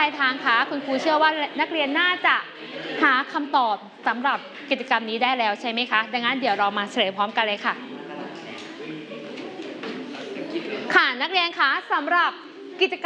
ลายทางคะคุณครูเชื่อว่านักเรียนน่าจะหาคำตอบสำหรับกิจกรรมนี้ได้แล้วใช่ไหมคะดังนั้นเดี๋ยวเรามาเฉลยพร้อมกันเลยค่ะค่ะนักเรียนคะสำหรับกิจกรรม